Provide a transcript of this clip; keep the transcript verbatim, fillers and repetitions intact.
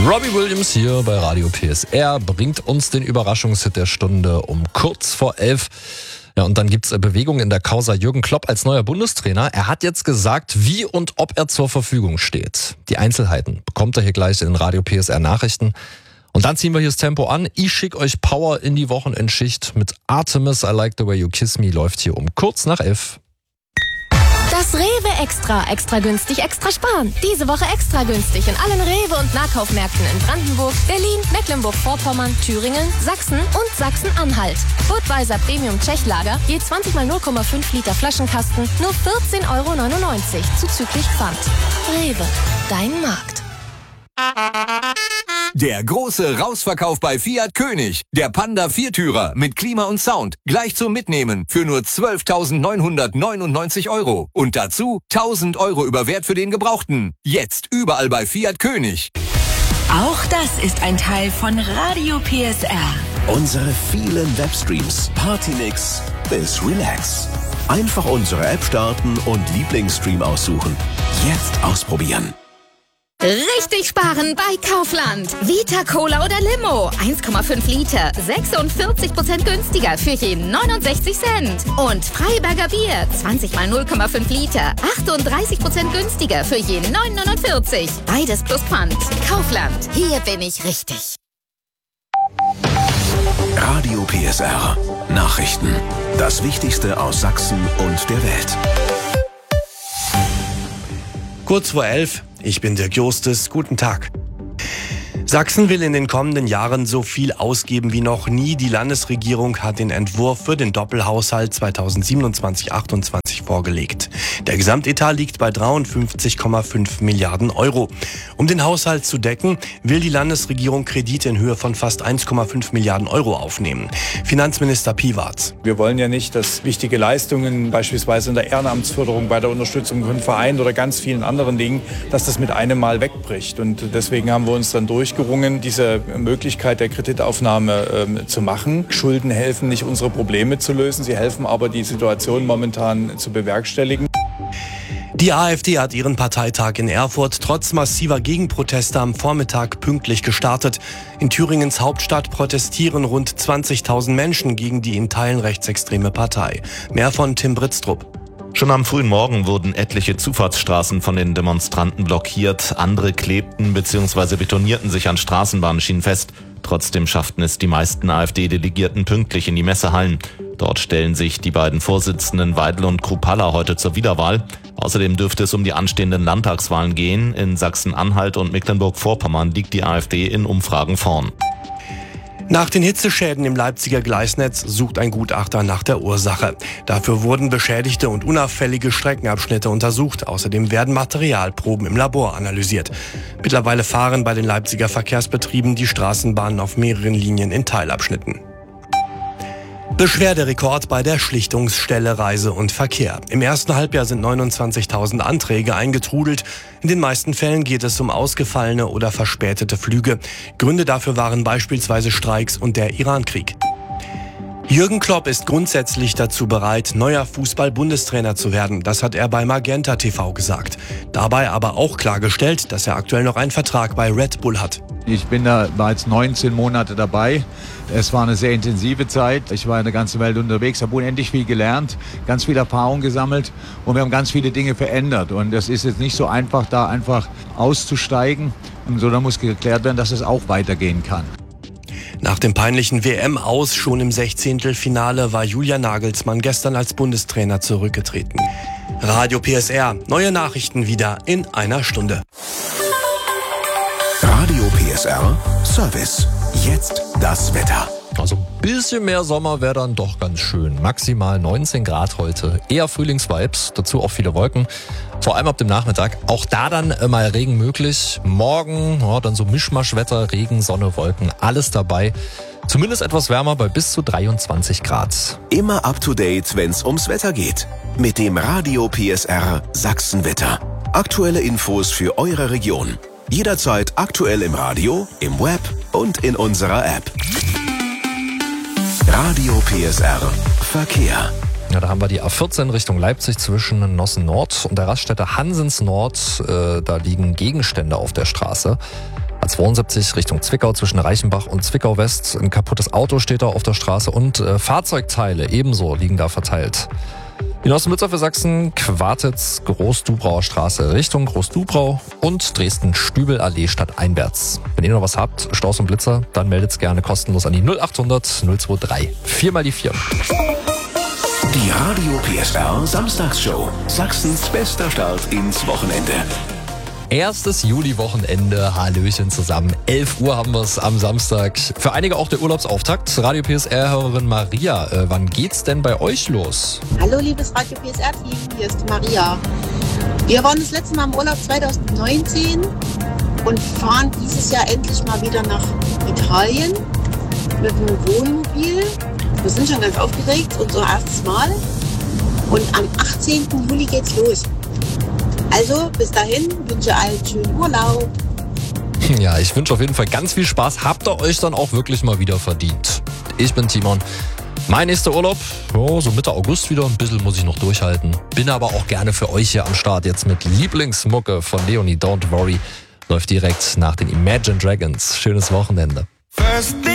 Robbie Williams hier bei Radio P S R bringt uns den Überraschungshit der Stunde um kurz vor elf. Ja, und dann gibt's Bewegung in der Causa Jürgen Klopp als neuer Bundestrainer. Er hat jetzt gesagt, wie und ob er zur Verfügung steht. Die Einzelheiten bekommt er hier gleich in den Radio P S R Nachrichten. Und dann ziehen wir hier das Tempo an. Ich schicke euch Power in die Wochenendschicht mit Artemis. I Like the Way You Kiss Me läuft hier um kurz nach elf. Das Rewe Extra. Extra günstig, extra sparen. Diese Woche extra günstig in allen Rewe- und Nahkaufmärkten in Brandenburg, Berlin, Mecklenburg-Vorpommern, Thüringen, Sachsen und Sachsen-Anhalt. Budweiser Premium Tschechlager, je zwanzig mal null Komma fünf Liter Flaschenkasten, nur vierzehn Euro neunundneunzig, zuzüglich Pfand. Rewe, dein Markt. Der große Rausverkauf bei Fiat König. Der Panda Viertürer mit Klima und Sound. Gleich zum Mitnehmen für nur zwölftausendneunhundertneunundneunzig Euro. Und dazu tausend Euro über Wert für den Gebrauchten. Jetzt überall bei Fiat König. Auch das ist ein Teil von Radio P S R. Unsere vielen Webstreams. Partymix bis Relax. Einfach unsere App starten und Lieblingsstream aussuchen. Jetzt ausprobieren. Richtig sparen bei Kaufland. Vita Cola oder Limo. eins Komma fünf Liter. sechsundvierzig Prozent günstiger für je neunundsechzig Cent. Und Freiberger Bier. zwanzig mal null Komma fünf Liter. achtunddreißig Prozent günstiger für je neun neunundvierzig. Beides plus Pfand. Kaufland. Hier bin ich richtig. Radio P S R. Nachrichten. Das Wichtigste aus Sachsen und der Welt. Kurz vor elf. Ich bin Dirk Justus. Guten Tag. Sachsen will in den kommenden Jahren so viel ausgeben wie noch nie. Die Landesregierung hat den Entwurf für den Doppelhaushalt zweitausendsiebenundzwanzig achtundzwanzig vorgelegt. Der Gesamtetat liegt bei dreiundfünfzig Komma fünf Milliarden Euro. Um den Haushalt zu decken, will die Landesregierung Kredite in Höhe von fast eins Komma fünf Milliarden Euro aufnehmen. Finanzminister Piwarz. Wir wollen ja nicht, dass wichtige Leistungen, beispielsweise in der Ehrenamtsförderung, bei der Unterstützung von Vereinen oder ganz vielen anderen Dingen, dass das mit einem Mal wegbricht. Und deswegen haben wir uns dann durchgerungen, diese Möglichkeit der Kreditaufnahme äh, zu machen. Schulden helfen nicht, unsere Probleme zu lösen. Sie helfen aber, die Situation momentan zu bewerkstelligen. Die AfD hat ihren Parteitag in Erfurt trotz massiver Gegenproteste am Vormittag pünktlich gestartet. In Thüringens Hauptstadt protestieren rund zwanzigtausend Menschen gegen die in Teilen rechtsextreme Partei. Mehr von Tim Britztrup. Schon am frühen Morgen wurden etliche Zufahrtsstraßen von den Demonstranten blockiert. Andere klebten bzw. betonierten sich an Straßenbahnschienen fest. Trotzdem schafften es die meisten AfD-Delegierten pünktlich in die Messehallen. Dort stellen sich die beiden Vorsitzenden Weidel und Kruppalla heute zur Wiederwahl. Außerdem dürfte es um die anstehenden Landtagswahlen gehen. In Sachsen-Anhalt und Mecklenburg-Vorpommern liegt die AfD in Umfragen vorn. Nach den Hitzeschäden im Leipziger Gleisnetz sucht ein Gutachter nach der Ursache. Dafür wurden beschädigte und unauffällige Streckenabschnitte untersucht. Außerdem werden Materialproben im Labor analysiert. Mittlerweile fahren bei den Leipziger Verkehrsbetrieben die Straßenbahnen auf mehreren Linien in Teilabschnitten. Beschwerderekord bei der Schlichtungsstelle Reise und Verkehr. Im ersten Halbjahr sind neunundzwanzigtausend Anträge eingetrudelt. In den meisten Fällen geht es um ausgefallene oder verspätete Flüge. Gründe dafür waren beispielsweise Streiks und der Irankrieg. Jürgen Klopp ist grundsätzlich dazu bereit, neuer Fußball-Bundestrainer zu werden. Das hat er bei Magenta T V gesagt. Dabei aber auch klargestellt, dass er aktuell noch einen Vertrag bei Red Bull hat. Ich bin da bereits neunzehn Monate dabei. Es war eine sehr intensive Zeit. Ich war in der ganzen Welt unterwegs, habe unendlich viel gelernt, ganz viel Erfahrung gesammelt und wir haben ganz viele Dinge verändert. Und es ist jetzt nicht so einfach, da einfach auszusteigen, sondern muss geklärt werden, dass es auch weitergehen kann. Nach dem peinlichen W M-Aus schon im Sechzehntelfinale war Julian Nagelsmann gestern als Bundestrainer zurückgetreten. Radio P S R, neue Nachrichten wieder in einer Stunde. Radio P S R Service. Jetzt das Wetter. Also ein bisschen mehr Sommer wäre dann doch ganz schön. Maximal neunzehn Grad heute. Eher Frühlingsvibes, dazu auch viele Wolken. Vor allem ab dem Nachmittag. Auch da dann mal Regen möglich. Morgen ja, dann so Mischmaschwetter, Regen, Sonne, Wolken. Alles dabei. Zumindest etwas wärmer bei bis zu dreiundzwanzig Grad. Immer up to date, wenn's ums Wetter geht. Mit dem Radio P S R Sachsenwetter. Aktuelle Infos für eure Region. Jederzeit aktuell im Radio, im Web und in unserer App. Radio P S R Verkehr. Ja, da haben wir die A vierzehn Richtung Leipzig zwischen Nossen Nord und der Raststätte Hansens Nord. Äh, da liegen Gegenstände auf der Straße. A zweiundsiebzig Richtung Zwickau zwischen Reichenbach und Zwickau West. Ein kaputtes Auto steht da auf der Straße und äh, Fahrzeugteile ebenso liegen da verteilt. In Osnabrück für Sachsen, Quartitz, Großdubrauer Straße Richtung Großdubrau und Dresden-Stübelallee stadteinwärts. Wenn ihr noch was habt, Staus und Blitzer, dann meldet's gerne kostenlos an die null achthundert null zweiundzwanzig. Vier mal die vier. Die Radio P S R Samstagsshow. Sachsens bester Start ins Wochenende. Erstes Juli-Wochenende, Hallöchen zusammen. elf Uhr haben wir es am Samstag. Für einige auch der Urlaubsauftakt. Radio P S R-Hörerin Maria, äh, wann geht's denn bei euch los? Hallo liebes Radio P S R-Team, hier ist Maria. Wir waren das letzte Mal im Urlaub zwanzig neunzehn und fahren dieses Jahr endlich mal wieder nach Italien mit einem Wohnmobil. Wir sind schon ganz aufgeregt, unser erstes Mal. Und am achtzehnten Juli geht's los. Also, bis dahin, wünsche allen schönen Urlaub. Ja, ich wünsche auf jeden Fall ganz viel Spaß. Habt ihr euch dann auch wirklich mal wieder verdient. Ich bin Timon. Mein nächster Urlaub, oh, so Mitte August wieder. Ein bisschen muss ich noch durchhalten. Bin aber auch gerne für euch hier am Start. Jetzt mit Lieblingsmucke von Leonie, Don't Worry. Läuft direkt nach den Imagine Dragons. Schönes Wochenende.